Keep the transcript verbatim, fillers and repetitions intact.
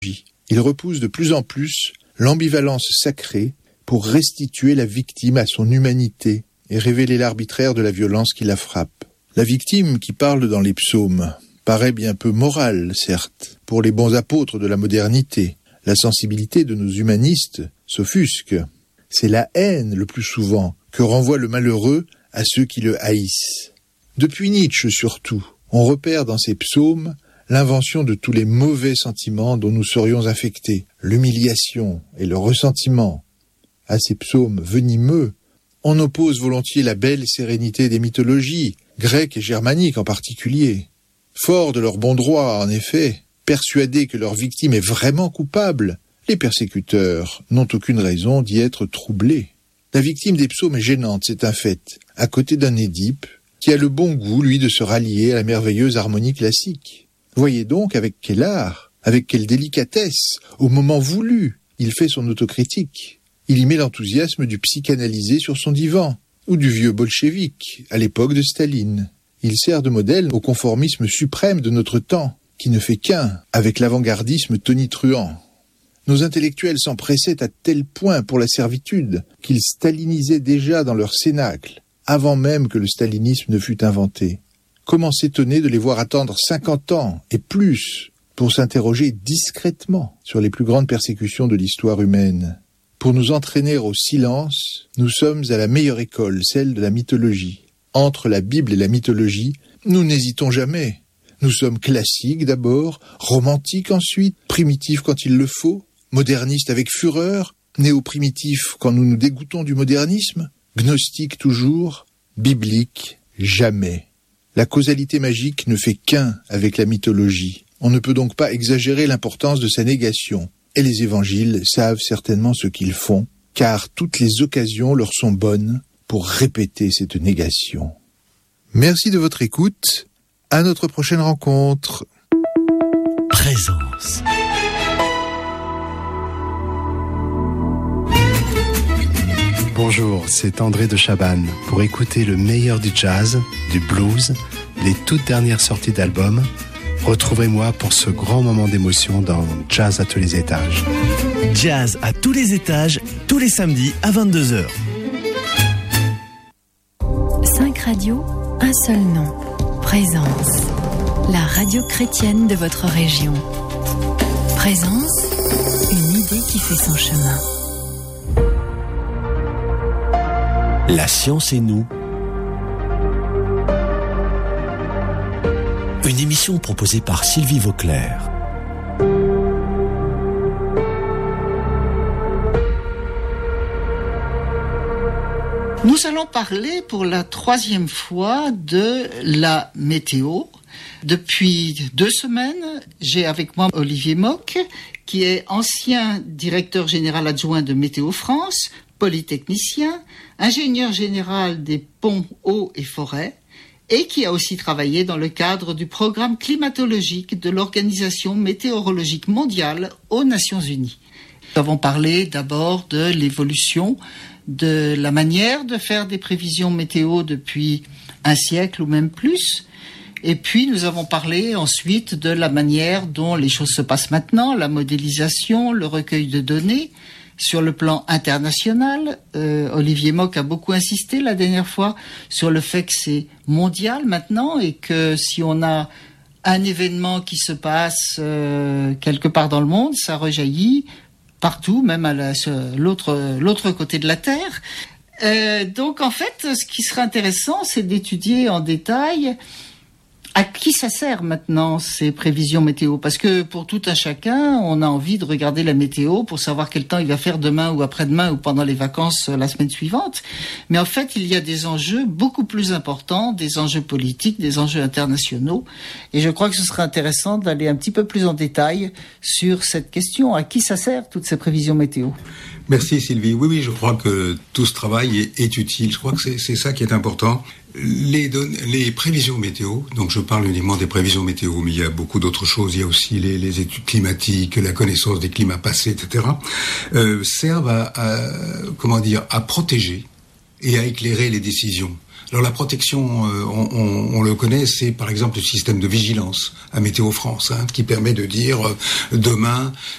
Il repousse de plus en plus l'ambivalence sacrée pour restituer la victime à son humanité et révéler l'arbitraire de la violence qui la frappe. La victime qui parle dans les psaumes paraît bien peu morale, certes, pour les bons apôtres de la modernité. La sensibilité de nos humanistes s'offusque. C'est la haine, le plus souvent, que renvoie le malheureux à ceux qui le haïssent. Depuis Nietzsche surtout, on repère dans ces psaumes l'invention de tous les mauvais sentiments dont nous serions affectés, l'humiliation et le ressentiment. À ces psaumes venimeux, on oppose volontiers la belle sérénité des mythologies, grecques et germaniques en particulier. Forts de leur bon droit, en effet, persuadés que leur victime est vraiment coupable, les persécuteurs n'ont aucune raison d'y être troublés. La victime des psaumes est gênante, c'est un fait, à côté d'un Édipe qui a le bon goût, lui, de se rallier à la merveilleuse harmonie classique. Voyez donc avec quel art, avec quelle délicatesse, au moment voulu, il fait son autocritique. Il y met l'enthousiasme du psychanalysé sur son divan, ou du vieux bolchevique, à l'époque de Staline. Il sert de modèle au conformisme suprême de notre temps, qui ne fait qu'un avec l'avant-gardisme tonitruant. Nos intellectuels s'empressaient à tel point pour la servitude qu'ils stalinisaient déjà dans leur cénacle, avant même que le stalinisme ne fût inventé. Comment s'étonner de les voir attendre cinquante ans et plus pour s'interroger discrètement sur les plus grandes persécutions de l'histoire humaine. Pour nous entraîner au silence, nous sommes à la meilleure école, celle de la mythologie. Entre la Bible et la mythologie, nous n'hésitons jamais. Nous sommes classiques d'abord, romantiques ensuite, primitifs quand il le faut, modernistes avec fureur, néo-primitifs quand nous nous dégoûtons du modernisme, gnostiques toujours, bibliques jamais. La causalité magique ne fait qu'un avec la mythologie. On ne peut donc pas exagérer l'importance de sa négation. Et les évangiles savent certainement ce qu'ils font, car toutes les occasions leur sont bonnes pour répéter cette négation. Merci de votre écoute. À notre prochaine rencontre. Présence. Bonjour, c'est André de Chabannes. Pour écouter le meilleur du jazz, du blues, les toutes dernières sorties d'albums, retrouvez-moi pour ce grand moment d'émotion dans Jazz à tous les étages. Jazz à tous les étages, tous les samedis à vingt-deux heures. Cinq radios, un seul nom. Présence. La radio chrétienne de votre région. Présence, une idée qui fait son chemin. La science et nous. Une émission proposée par Sylvie Vauclair. Nous allons parler pour la troisième fois de la météo. Depuis deux semaines, j'ai avec moi Olivier Mock, qui est ancien directeur général adjoint de Météo France, polytechnicien, ingénieur général des ponts, eaux et forêts, et qui a aussi travaillé dans le cadre du programme climatologique de l'Organisation météorologique mondiale aux Nations Unies. Nous avons parlé d'abord de l'évolution de la manière de faire des prévisions météo depuis un siècle ou même plus. Et puis nous avons parlé ensuite de la manière dont les choses se passent maintenant, la modélisation, le recueil de données. Sur le plan international, euh, Olivier Mock a beaucoup insisté la dernière fois sur le fait que c'est mondial maintenant et que si on a un événement qui se passe euh, quelque part dans le monde, ça rejaillit partout, même à la, l'autre, l'autre côté de la Terre. Euh, donc en fait, ce qui serait intéressant, c'est d'étudier en détail à qui ça sert maintenant ces prévisions météo. Parce que pour tout un chacun, on a envie de regarder la météo pour savoir quel temps il va faire demain ou après-demain ou pendant les vacances la semaine suivante. Mais en fait, il y a des enjeux beaucoup plus importants, des enjeux politiques, des enjeux internationaux. Et je crois que ce serait intéressant d'aller un petit peu plus en détail sur cette question. À qui ça sert, toutes ces prévisions météo ? Merci Sylvie. Oui, oui, je crois que tout ce travail est, est utile. Je crois que c'est, c'est ça qui est important. Les, données, les prévisions météo, donc je parle uniquement des prévisions météo, mais il y a beaucoup d'autres choses. Il y a aussi les, les études climatiques, la connaissance des climats passés, et cetera. Euh, servent à, à, comment dire, à protéger et à éclairer les décisions. Alors la protection, euh, on, on, on le connaît, c'est par exemple le système de vigilance à Météo France, hein, qui permet de dire euh, demain